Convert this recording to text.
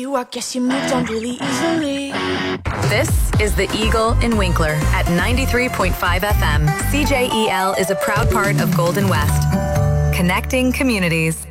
you, I guess you moved on really easily. This is The Eagle in Winkler at 93.5 FM. CJEL is a proud part of Golden West. Connecting communities.